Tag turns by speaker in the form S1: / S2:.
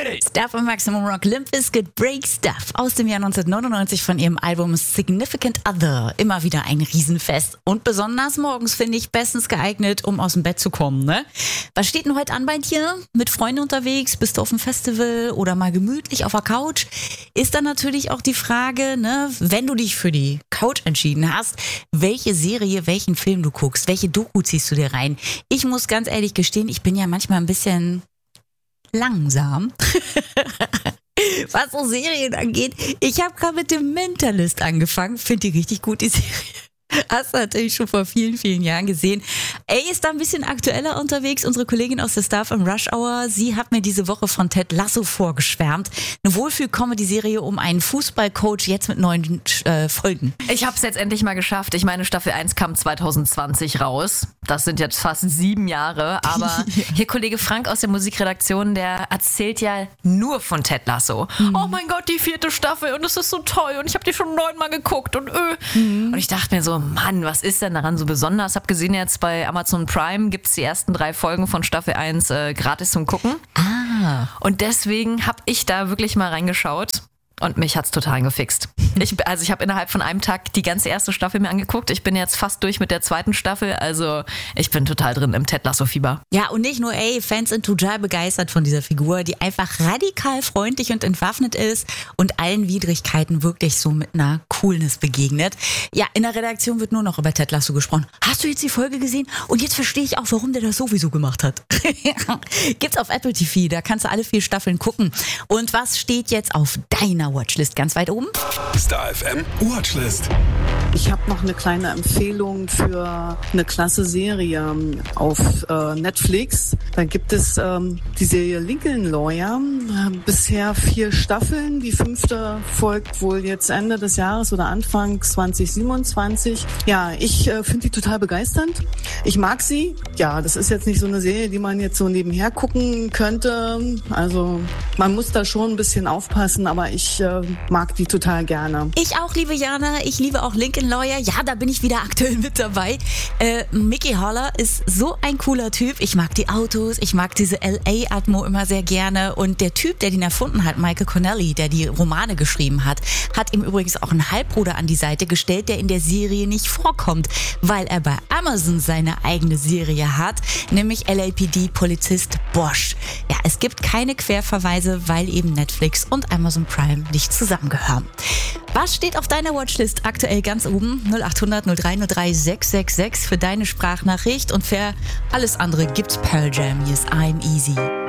S1: Stuff und Maximum Rock, Limp Bizkit, Break Stuff aus dem Jahr 1999 von ihrem Album Significant Other. Immer wieder ein Riesenfest und besonders morgens finde ich bestens geeignet, um aus dem Bett zu kommen, ne? Was steht denn heute an bei dir? Mit Freunden unterwegs? Bist du auf dem Festival oder mal gemütlich auf der Couch? Ist dann natürlich auch die Frage, ne, wenn du dich für die Couch entschieden hast, welche Serie, welchen Film du guckst, welche Doku ziehst du dir rein? Ich muss ganz ehrlich gestehen, ich bin ja manchmal ein bisschen langsam, was so Serien angeht. Ich habe gerade mit dem Mentalist angefangen. Finde die richtig gut, die Serie. Hast du natürlich schon vor vielen, vielen Jahren gesehen. Ist da ein bisschen aktueller unterwegs. Unsere Kollegin aus der Stuff im Rush Hour, sie hat mir diese Woche von Ted Lasso vorgeschwärmt. Eine Wohlfühl-Comedy-Serie um einen Fußballcoach, jetzt mit 9 Folgen.
S2: Ich habe es jetzt endlich mal geschafft. Ich meine, Staffel 1 kam 2020 raus. Das sind jetzt fast 7 Jahre. Aber hier Kollege Frank aus der Musikredaktion, der erzählt ja nur von Ted Lasso. Oh mein Gott, die 4. Staffel und es ist so toll und ich habe die schon 9-mal geguckt und Und ich dachte mir so, Mann, was ist denn daran so besonders? Hab gesehen, jetzt bei Amazon Prime gibt's die ersten 3 Folgen von Staffel 1 gratis zum Gucken. Und deswegen habe ich da wirklich mal reingeschaut. Und mich hat's total gefixt. Ich habe innerhalb von einem Tag die ganze erste Staffel mir angeguckt. Ich bin jetzt fast durch mit der 2. Staffel. Also ich bin total drin im Ted Lasso-Fieber.
S1: Ja, und nicht nur, Fans sind total begeistert von dieser Figur, die einfach radikal freundlich und entwaffnet ist und allen Widrigkeiten wirklich so mit einer Coolness begegnet. Ja, in der Redaktion wird nur noch über Ted Lasso gesprochen. Hast du jetzt die Folge gesehen? Und jetzt verstehe ich auch, warum der das sowieso gemacht hat. Gibt's auf Apple TV, da kannst du alle 4 Staffeln gucken. Und was steht jetzt auf deiner Watchlist ganz weit oben?
S3: Star FM Watchlist.
S4: Ich habe noch eine kleine Empfehlung für eine klasse Serie auf Netflix. Da gibt es die Serie Lincoln Lawyer. Bisher 4 Staffeln. Die 5. folgt wohl jetzt Ende des Jahres oder Anfang 2027. Ja, ich finde die total begeisternd. Ich mag sie. Ja, das ist jetzt nicht so eine Serie, die man jetzt so nebenher gucken könnte. Also man muss da schon ein bisschen aufpassen, aber ich mag die total gerne.
S1: Ich auch, liebe Jana. Ich liebe auch Lincoln Lawyer. Ja, da bin ich wieder aktuell mit dabei. Mickey Haller ist so ein cooler Typ. Ich mag die Autos, ich mag diese LA-Atmo immer sehr gerne. Und der Typ, der den erfunden hat, Michael Connelly, der die Romane geschrieben hat, hat ihm übrigens auch einen Halbbruder an die Seite gestellt, der in der Serie nicht vorkommt, weil er bei Amazon seine eigene Serie hat, nämlich LAPD-Polizist Bosch. Ja, es gibt keine Querverweise, weil eben Netflix und Amazon Prime nicht zusammengehören. Was steht auf deiner Watchlist aktuell ganz oben? 0800 0303 666 für deine Sprachnachricht und für alles andere gibt's Pearl Jam. Hier ist I'm Easy.